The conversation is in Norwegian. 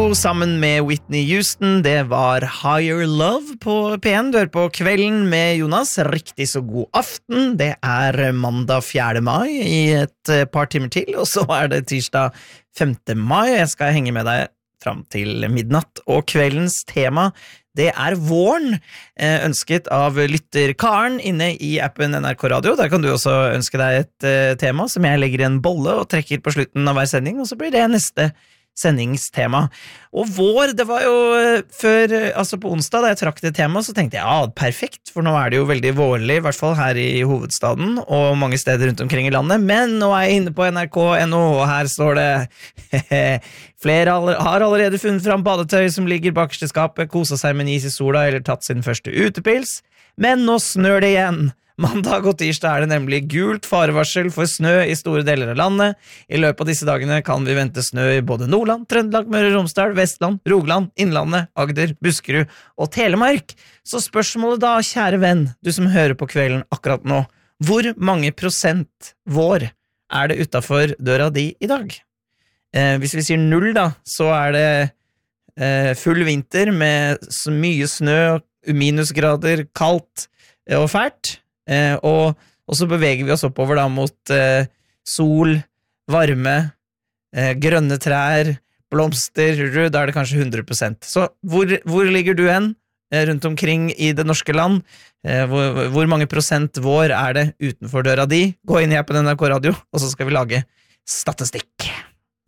Radio sammen med Whitney Houston. Det var Higher Love på P1. Du hører på Kvelden med Jonas. Riktig så god aften. Det mandag 4. mai i et par timer til, og så det tirsdag 5. mai. Jeg skal henge med deg fram til midnatt. Og kveldens tema, det våren, ønsket av lytter Karen inne i appen NRK Radio. Der kan du også ønske deg et tema som jeg legger i en bolle og trekker på slutten av hver sending, og så blir det neste sendingstema. Og vår, det var jo før, altså på onsdag da jeg trakk det tema, så tenkte jeg, ja, perfekt, for nå det jo veldig vårlig, i hvert fall her i hovedstaden, og mange steder rundt omkring i landet, men nå jeg inne på NRK.no, og her står det, flere har allerede funnet fram badetøy som ligger bakerst i skapet, koset seg med en is i sola, eller tatt sin første utepils, men nå snør det igjen. Mandag og tirsdag det nemlig gult farevarsel for snø i store deler av landet. I løpet av disse dagene kan vi vente snø i både Nordland, Trøndelag, Møre og Romsdal, Vestland, Rogaland, Innlandet, Agder, Buskerud og Telemark. Så spørsmålet da, kjære venn, du som hører på kvelden akkurat nå, hvor mange prosent vår det utenfor døra di i dag? Hvis vi sier 0 da, så det full vinter med mye snø, minusgrader, kaldt og fælt. Og så beveger vi oss oppover da mot sol, varme, grønne trær, blomster, da det kanskje 100%. Så hvor ligger du hen rundt omkring i det norske land? Hvor mange prosent vår det utenfor døra di? Gå inn i appen NRK Radio, og så skal vi lage statistikk.